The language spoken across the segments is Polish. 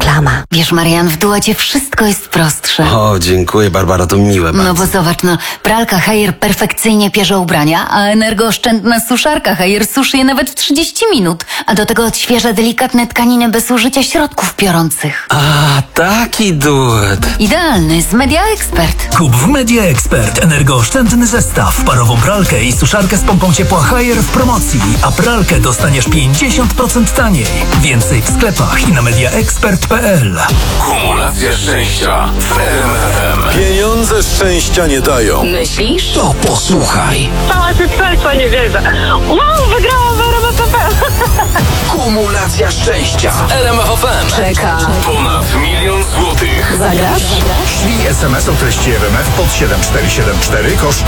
Reklama. Wiesz, Marian, w Duecie wszystko jest prostsze. O, dziękuję, Barbaro, to miłe bardzo. No bo zobacz, pralka Haier perfekcyjnie pierze ubrania, a energooszczędna suszarka Haier suszy je nawet w 30 minut. A do tego odświeża delikatne tkaniny bez użycia środków piorących. A, taki duet. Idealny, z Media Expert. Kup w Media Expert energooszczędny zestaw, parową pralkę i suszarkę z pompą ciepła Haier w promocji, a pralkę dostaniesz 50% taniej. Więcej w sklepach i na mediaexpert.pl. Kumulacja szczęścia w RMFFM. Pieniądze szczęścia nie dają. Myślisz? To posłuchaj. Cała serca nie wierzę. Wow, wygrałam w RMFFM. Kumulacja szczęścia. RMFFM. Czeka. Ponad 1 000 000 złotych. Zagrasz? Ślij SMS o treści RMF pod 7474, koszt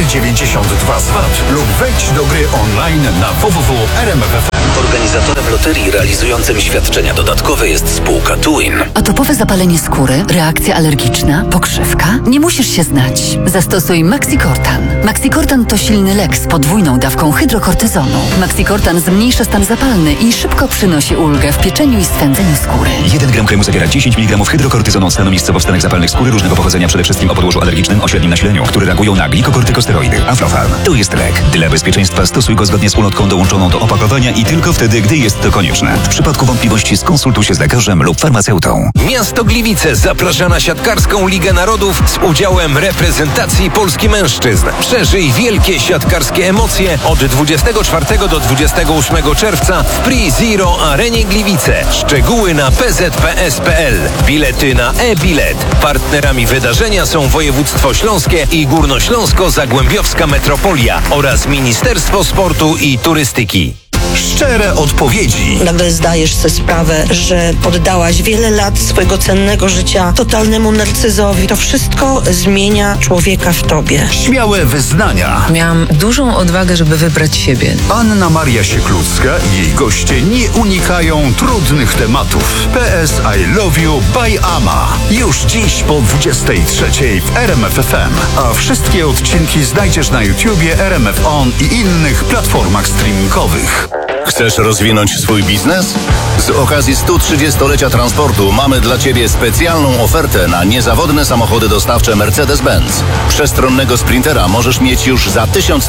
4,92 zwrot lub wejdź do gry online na www.rmf.fm. Organizatorem loterii realizującym świadczenia dodatkowe jest spółka Twin. Atopowe zapalenie skóry, reakcja alergiczna, pokrzywka? Nie musisz się znać. Zastosuj Maxicortan. Maxicortan to silny lek z podwójną dawką hydrokortyzonu. Maxicortan zmniejsza stan zapalny i szybko przynosi ulgę w pieczeniu i swędzeniu skóry. 1 gram kremu zawiera 10 mg hydrokortyzonu stanowiskowo w stanach zapalnych skóry różnego pochodzenia, przede wszystkim o podłożu alergicznym o średnim nasileniu, które reagują na glikokortykosteroidy. Aflofarm. To jest lek. Dla bezpieczeństwa stosuj go zgodnie z ulotką dołączoną do opakowania i tylko wtedy, gdy jest to konieczne. W przypadku wątpliwości skonsultuj się z lekarzem lub farmaceutą. Miasto Gliwice zaprasza na siatkarską Ligę Narodów z udziałem reprezentacji Polski mężczyzn. Przeżyj wielkie siatkarskie emocje od 24 do 28 czerwca w Pre-Zero Arenie Gliwice. Szczegóły na pzps.pl. Bilety na e-bilet. Partnerami wydarzenia są Województwo Śląskie i Górnośląsko-Zagłębiowska Metropolia oraz Ministerstwo Sportu i Turystyki. Szczere odpowiedzi. Nagle zdajesz sobie sprawę, że poddałaś wiele lat swojego cennego życia totalnemu narcyzowi. To wszystko zmienia człowieka w tobie. Śmiałe wyznania. Miałam dużą odwagę, żeby wybrać siebie. Anna Maria Sieklucka i jej goście nie unikają trudnych tematów. PS I Love You by Ama. Już dziś po 23:00 w RMFFM. A wszystkie odcinki znajdziesz na YouTubie, RMF On i innych platformach streamingowych. Chcesz rozwinąć swój biznes? Z okazji 130-lecia transportu mamy dla Ciebie specjalną ofertę na niezawodne samochody dostawcze Mercedes-Benz. Przestronnego Sprintera możesz mieć już za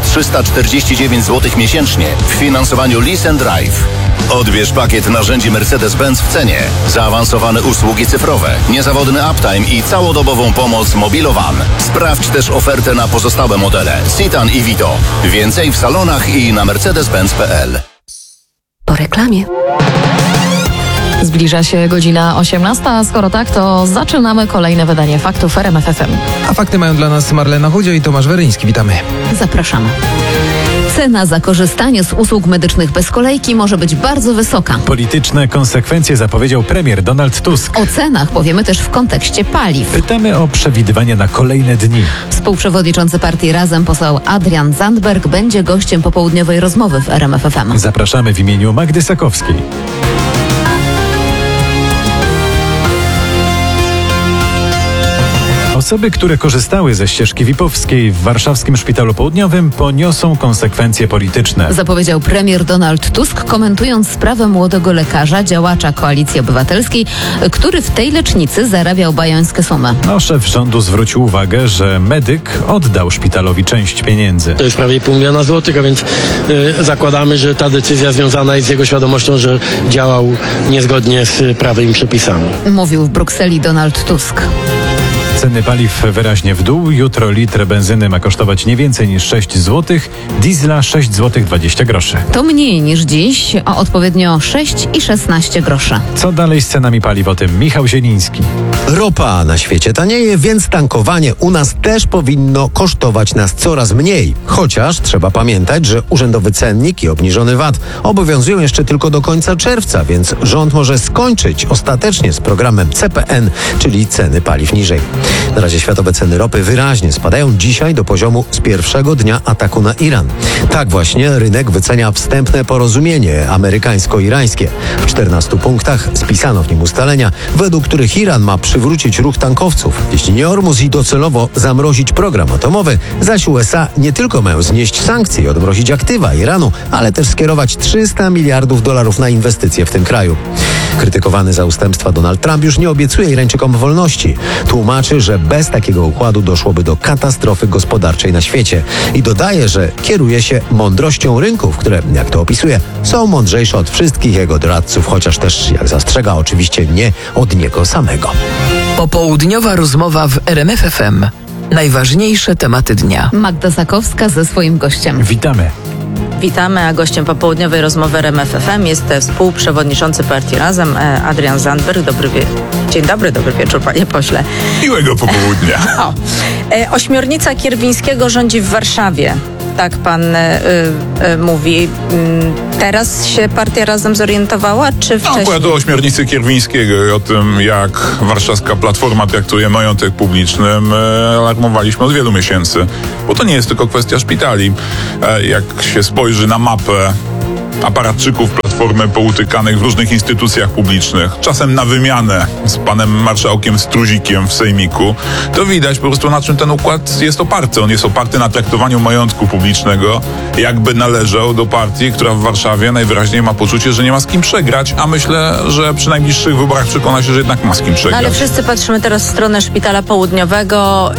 1349 zł miesięcznie w finansowaniu Lease and Drive. Odbierz pakiet narzędzi Mercedes-Benz w cenie, zaawansowane usługi cyfrowe, niezawodny uptime i całodobową pomoc Mobilowan. Sprawdź też ofertę na pozostałe modele Citan i Vito. Więcej w salonach i na mercedes-benz.pl. Po reklamie. Zbliża się godzina 18, a skoro tak, to zaczynamy kolejne wydanie faktów RMFFM. A fakty mają dla nas Marlena Chudzio i Tomasz Weryński. Witamy. Zapraszamy. Cena za korzystanie z usług medycznych bez kolejki może być bardzo wysoka. Polityczne konsekwencje zapowiedział premier Donald Tusk. O cenach powiemy też w kontekście paliw. Pytamy o przewidywania na kolejne dni. Współprzewodniczący partii Razem poseł Adrian Zandberg będzie gościem popołudniowej rozmowy w RMFFM. Zapraszamy w imieniu Magdy Sakowskiej. Osoby, które korzystały ze ścieżki VIP-owskiej w warszawskim Szpitalu Południowym, poniosą konsekwencje polityczne. Zapowiedział premier Donald Tusk, komentując sprawę młodego lekarza, działacza Koalicji Obywatelskiej, który w tej lecznicy zarabiał bajońskie sumy. Szef rządu zwrócił uwagę, że medyk oddał szpitalowi część pieniędzy. To jest prawie 500 000 złotych, a więc zakładamy, że ta decyzja związana jest z jego świadomością, że działał niezgodnie z prawem i przepisami. Mówił w Brukseli Donald Tusk. Ceny paliw wyraźnie w dół. Jutro litr benzyny ma kosztować nie więcej niż 6 zł, diesla 6 zł 20 groszy. To mniej niż dziś, o odpowiednio 6 i 16 groszy. Co dalej z cenami paliw? O tym Michał Zieliński. Ropa na świecie tanieje, więc tankowanie u nas też powinno kosztować nas coraz mniej. Chociaż trzeba pamiętać, że urzędowy cennik i obniżony VAT obowiązują jeszcze tylko do końca czerwca, więc rząd może skończyć ostatecznie z programem CPN, czyli ceny paliw niżej. Na razie światowe ceny ropy wyraźnie spadają dzisiaj do poziomu z pierwszego dnia ataku na Iran. Tak właśnie rynek wycenia wstępne porozumienie amerykańsko-irańskie. W 14 punktach spisano w nim ustalenia, według których Iran ma przywrócić ruch tankowców, jeśli nie Ormus, i docelowo zamrozić program atomowy, zaś USA nie tylko mają znieść sankcje i odmrozić aktywa Iranu, ale też skierować $300 miliardów na inwestycje w tym kraju. Krytykowany za ustępstwa Donald Trump już nie obiecuje Irańczykom wolności. Tłumaczy, że bez takiego układu doszłoby do katastrofy gospodarczej na świecie. I dodaje, że kieruje się mądrością rynków, które, jak to opisuje, są mądrzejsze od wszystkich jego doradców, chociaż też, jak zastrzega, oczywiście nie od niego samego. Popołudniowa rozmowa w RMF FM. Najważniejsze tematy dnia. Magda Sakowska ze swoim gościem. Witamy. Witamy, a gościem popołudniowej rozmowy RMF FM jest współprzewodniczący partii Razem, Adrian Zandberg. Dzień dobry, dobry wieczór, panie pośle. Miłego popołudnia. Ośmiornica Kierwińskiego rządzi w Warszawie. Tak pan mówi. Teraz się partia Razem zorientowała, czy wcześniej? Akurat o ośmiornicy Kierwińskiego i o tym, jak warszawska Platforma traktuje majątek publiczny, alarmowaliśmy od wielu miesięcy. Bo to nie jest tylko kwestia szpitali. Jak się spojrzy na mapę aparatczyków Platformy poutykanych w różnych instytucjach publicznych, czasem na wymianę z panem marszałkiem Struzikiem w Sejmiku, to widać po prostu, na czym ten układ jest oparty. On jest oparty na traktowaniu majątku publicznego, jakby należał do partii, która w Warszawie najwyraźniej ma poczucie, że nie ma z kim przegrać, a myślę, że przy najbliższych wyborach przekona się, że jednak ma z kim przegrać. No ale wszyscy patrzymy teraz w stronę Szpitala Południowego.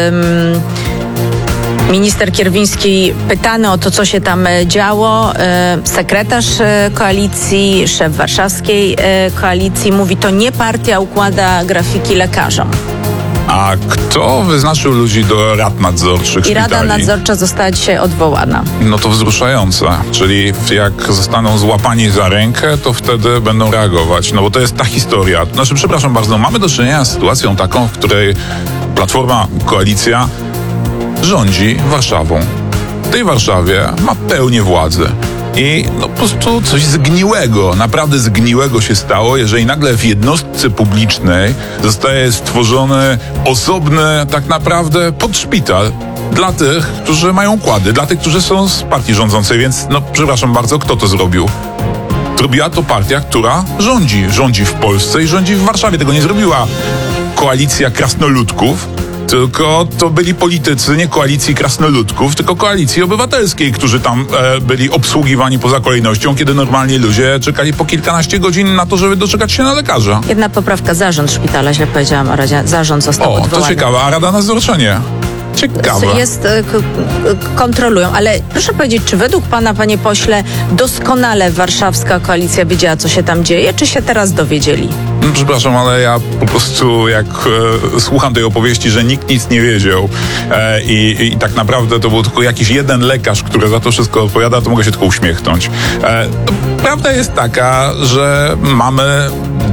Minister Kierwiński pytany o to, co się tam działo. Sekretarz koalicji, szef warszawskiej koalicji mówi, to nie partia układa grafiki lekarzom. A kto wyznaczył ludzi do rad nadzorczych I Rada szpitali? Nadzorcza została dzisiaj odwołana. No to wzruszające. Czyli jak zostaną złapani za rękę, to wtedy będą reagować. No bo to jest ta historia. Znaczy, przepraszam bardzo, mamy do czynienia z sytuacją taką, w której Platforma, koalicja rządzi Warszawą. W tej Warszawie ma pełnię władzy. I no po prostu coś zgniłego, naprawdę zgniłego się stało, jeżeli nagle w jednostce publicznej zostaje stworzony osobny tak naprawdę podszpital dla tych, którzy mają układy, dla tych, którzy są z partii rządzącej, więc no przepraszam bardzo, kto to zrobił? Zrobiła to partia, która rządzi. Rządzi w Polsce i rządzi w Warszawie. Tego nie zrobiła koalicja krasnoludków, tylko to byli politycy nie koalicji krasnoludków, tylko koalicji obywatelskiej, którzy tam byli obsługiwani poza kolejnością, kiedy normalnie ludzie czekali po kilkanaście godzin na to, żeby doczekać się na lekarza. Jedna poprawka, zarząd szpitala, źle powiedziałam, zarząd został odwołany. To ciekawe, a Rada Nadzorcza nie. Ciekawe. Kontrolują, ale proszę powiedzieć, czy według pana, panie pośle, doskonale warszawska koalicja wiedziała, co się tam dzieje, czy się teraz dowiedzieli? No, przepraszam, ale ja po prostu jak słucham tej opowieści, że nikt nic nie wiedział i tak naprawdę to był tylko jakiś jeden lekarz, który za to wszystko odpowiada, to mogę się tylko uśmiechnąć. Prawda jest taka, że mamy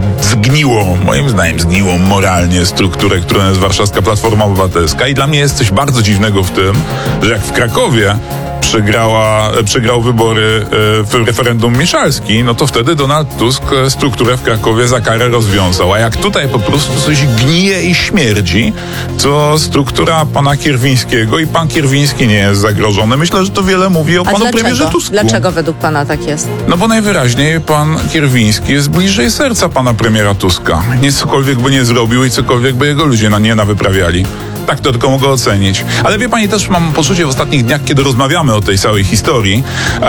moim zdaniem zgniłą moralnie strukturę, którą jest warszawska Platforma Obywatelska, i dla mnie jest coś bardzo dziwnego w tym, że jak w Krakowie przegrał wybory w referendum mieszalski, no to wtedy Donald Tusk strukturę w Krakowie za karę rozwiązał. A jak tutaj po prostu coś gnije i śmierdzi, to struktura pana Kierwińskiego i pan Kierwiński nie jest zagrożony. Myślę, że to wiele mówi o panu premierze Tusku. Dlaczego według pana tak jest? No bo najwyraźniej pan Kierwiński jest bliżej serca pana premiera Tuska. Nie cokolwiek by nie zrobił i cokolwiek by jego ludzie nie nawyprawiali. Tak to tylko mogę ocenić. Ale wie pani, też mam poczucie w ostatnich dniach, kiedy rozmawiamy o tej całej historii,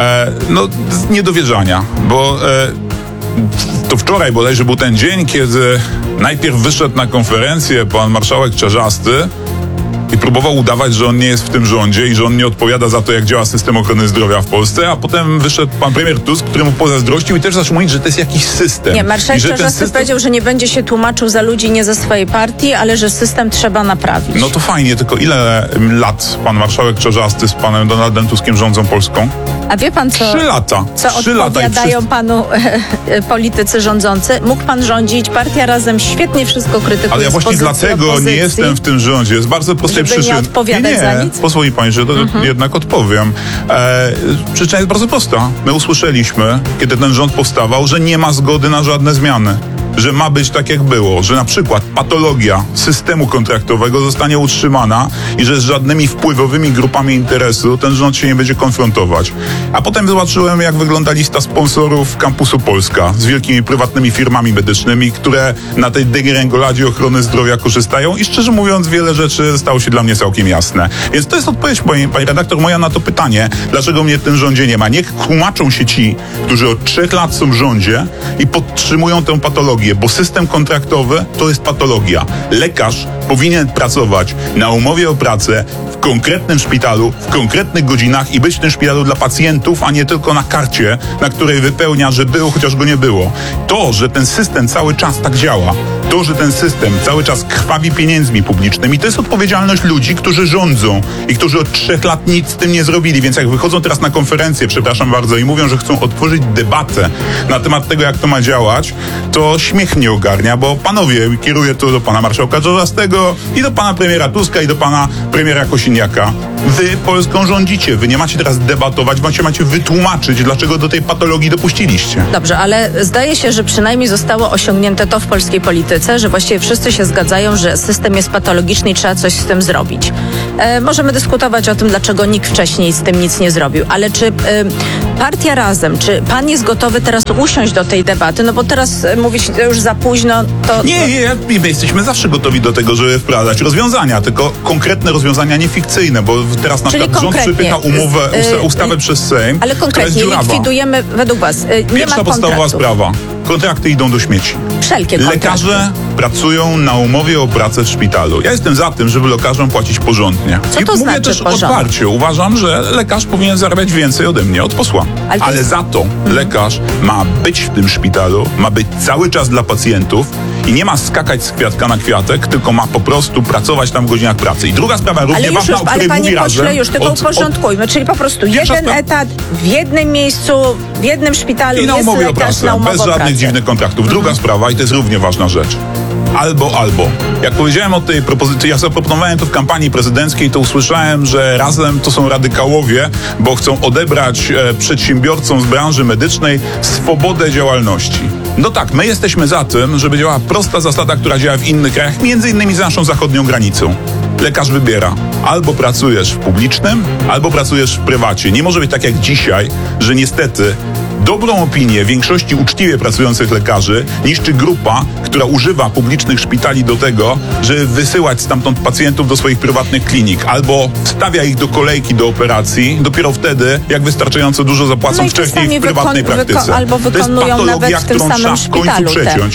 z niedowierzania, bo to wczoraj bodajże był ten dzień, kiedy najpierw wyszedł na konferencję pan marszałek Czarzasty i próbował udawać, że on nie jest w tym rządzie i że on nie odpowiada za to, jak działa system ochrony zdrowia w Polsce, a potem wyszedł pan premier Tusk, któremu pozazdrościł i też zaczął mówić, że to jest jakiś system. Nie, marszałek Czarzasty powiedział, że nie będzie się tłumaczył za ludzi nie ze swojej partii, ale że system trzeba naprawić. No to fajnie, tylko ile lat pan marszałek Czarzasty z panem Donaldem Tuskiem rządzą Polską? A wie pan co? 3 lata. Co 3 odpowiadają panu politycy rządzący? Mógł pan rządzić, partia Razem świetnie wszystko krytykuje. Ale ja właśnie dlatego opozycji. nie jestem w tym rządzie. Jest bardzo prostej przyczyny. Nie odpowiadać za nic? Pozwoli pani, że jednak odpowiem. Przyczyna jest bardzo prosta. My usłyszeliśmy, kiedy ten rząd powstawał, że nie ma zgody na żadne zmiany. że ma być tak jak było, że na przykład patologia systemu kontraktowego zostanie utrzymana i że z żadnymi wpływowymi grupami interesu ten rząd się nie będzie konfrontować. A potem zobaczyłem, jak wygląda lista sponsorów Kampusu Polska z wielkimi prywatnymi firmami medycznymi, które na tej degrengoladzie ochrony zdrowia korzystają i szczerze mówiąc wiele rzeczy stało się dla mnie całkiem jasne. Więc to jest odpowiedź, pani redaktor, moja na to pytanie, dlaczego mnie w tym rządzie nie ma. Niech tłumaczą się ci, którzy od 3 lat są w rządzie i podtrzymują tę patologię, bo system kontraktowy to jest patologia. Lekarz powinien pracować na umowie o pracę w konkretnym szpitalu, w konkretnych godzinach i być w tym szpitalu dla pacjentów, a nie tylko na karcie, na której wypełnia, że było, chociaż go nie było. To, że ten system cały czas tak działa, to, że ten system cały czas krwawi pieniędzmi publicznymi, to jest odpowiedzialność ludzi, którzy rządzą i którzy od 3 lat nic z tym nie zrobili. Więc jak wychodzą teraz na konferencję, przepraszam bardzo, i mówią, że chcą otworzyć debatę na temat tego, jak to ma działać, to śmiech nie ogarnia, bo panowie, kieruję to do pana marszałka Czarzastego i do pana premiera Tuska i do pana premiera Kosiniaka. Wy Polską rządzicie, wy nie macie teraz debatować, macie wytłumaczyć, dlaczego do tej patologii dopuściliście. Dobrze, ale zdaje się, że przynajmniej zostało osiągnięte to w polskiej polityce, że właściwie wszyscy się zgadzają, że system jest patologiczny i trzeba coś z tym zrobić. Możemy dyskutować o tym, dlaczego nikt wcześniej z tym nic nie zrobił, ale czy partia Razem, czy pan jest gotowy teraz usiąść do tej debaty? No bo teraz mówić już za późno, to... Nie, my jesteśmy zawsze gotowi do tego, żeby wprowadzać rozwiązania, tylko konkretne rozwiązania, nie fikcyjne, bo teraz na przykład rząd przypycha ustawę przez Sejm, ale konkretnie likwidujemy według was. Pierwsza podstawowa sprawa. Kontrakty idą do śmieci. Wszelkie kontrakty. Lekarze pracują na umowie o pracę w szpitalu. Ja jestem za tym, żeby lekarzom płacić porządnie. Co to mówię znaczy też porządnie? otwarcie. Uważam, że lekarz powinien zarabiać więcej ode mnie, od posła. Ale za to lekarz ma być w tym szpitalu, ma być cały czas dla pacjentów i nie ma skakać z kwiatka na kwiatek, tylko ma po prostu pracować tam w godzinach pracy. I druga sprawa równie ważna, o której mówi Razem. Ale już tylko uporządkujmy, czyli po prostu jeden etat w jednym miejscu, w jednym szpitalu i na jest umowie o lekarz pracę, na umowę bez o żadnych pracę. dziwnych kontraktów. Druga sprawa, i to jest równie ważna rzecz. Albo. Jak powiedziałem o tej propozycji, ja zaproponowałem to w kampanii prezydenckiej, to usłyszałem, że Razem to są radykałowie, bo chcą odebrać przedsiębiorcom z branży medycznej swobodę działalności. No tak, my jesteśmy za tym, żeby działała prosta zasada, która działa w innych krajach, między innymi za naszą zachodnią granicą. Lekarz wybiera. Albo pracujesz w publicznym, albo pracujesz w prywacie. Nie może być tak jak dzisiaj, że niestety dobrą opinię większości uczciwie pracujących lekarzy niszczy grupa, która używa publicznych szpitali do tego, żeby wysyłać stamtąd pacjentów do swoich prywatnych klinik, albo wstawia ich do kolejki do operacji dopiero wtedy, jak wystarczająco dużo zapłacą wcześniej w prywatnej praktyce. Albo wykonują nawet w tym samym szpitalu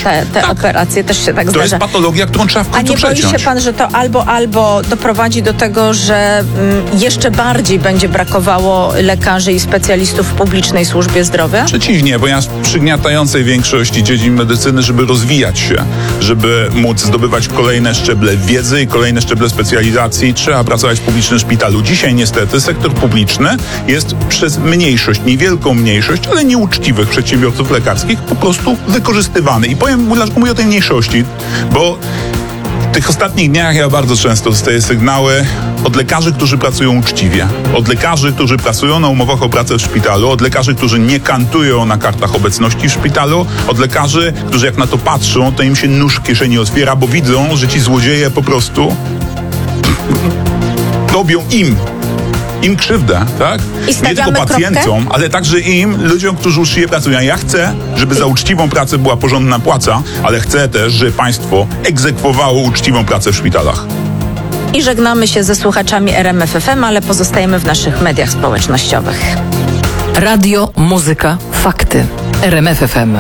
te operacje, też się tak zdarza. To jest patologia, którą trzeba w końcu przeciąć. A nie boi się pan, że to albo doprowadzi do tego, że jeszcze bardziej będzie brakowało lekarzy i specjalistów w publicznej służbie zdrowia? Przeciwnie, ponieważ w przygniatającej większości dziedzin medycyny, żeby rozwijać się, żeby móc zdobywać kolejne szczeble wiedzy i kolejne szczeble specjalizacji, trzeba pracować w publicznym szpitalu. Dzisiaj niestety sektor publiczny jest przez mniejszość, niewielką mniejszość, ale nieuczciwych przedsiębiorców lekarskich po prostu wykorzystywany. I mówię o tej mniejszości, bo w tych ostatnich dniach ja bardzo często dostaję sygnały od lekarzy, którzy pracują uczciwie, od lekarzy, którzy pracują na umowach o pracę w szpitalu, od lekarzy, którzy nie kantują na kartach obecności w szpitalu, od lekarzy, którzy jak na to patrzą, to im się nóż w kieszeni otwiera, bo widzą, że ci złodzieje po prostu robią im krzywdę, tak? Nie tylko pacjentom, ale także ludziom, którzy uczciwie pracują. Ja chcę, żeby za uczciwą pracę była porządna płaca, ale chcę też, żeby państwo egzekwowało uczciwą pracę w szpitalach. I żegnamy się ze słuchaczami RMF FM, ale pozostajemy w naszych mediach społecznościowych. Radio, muzyka, fakty. RMF FM.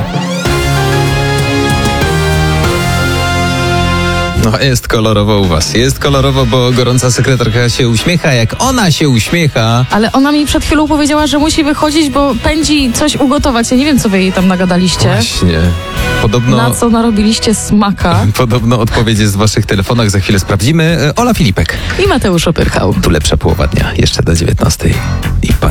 No jest kolorowo u was. Jest kolorowo, bo gorąca sekretarka się uśmiecha. Jak ona się uśmiecha... Ale ona mi przed chwilą powiedziała, że musi wychodzić, bo pędzi coś ugotować. Ja nie wiem, co wy jej tam nagadaliście. Właśnie. Podobno... Na co narobiliście smaka. Podobno odpowiedź jest w waszych telefonach. Za chwilę sprawdzimy. Ola Filipek. I Mateusz Opyrchał. Tu lepsza połowa dnia. Jeszcze do 19:00. I